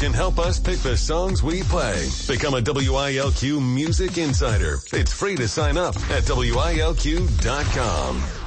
can help us pick the songs we play. Become a WILQ Music Insider. It's free to sign up at WILQ.com.